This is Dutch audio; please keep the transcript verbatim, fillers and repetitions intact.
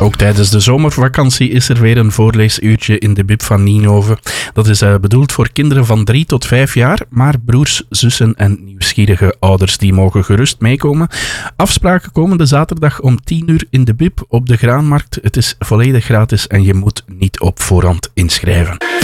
Ook tijdens de zomervakantie is er weer een voorleesuurtje in de Bib van Nienhoven. Dat is uh, bedoeld voor kinderen van drie tot vijf jaar, maar broers, zussen en nieuwsgierige ouders die mogen gerust meekomen. Afspraken komende zaterdag om tien uur in de Bib op de Graanmarkt. Het is volledig gratis en je moet niet op voorhand inschrijven.